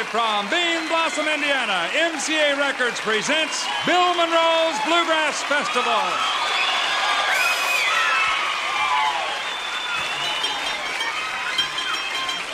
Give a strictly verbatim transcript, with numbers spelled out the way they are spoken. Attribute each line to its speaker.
Speaker 1: from Bean Blossom, Indiana, M C A Records presents Bill Monroe's Bluegrass Festival.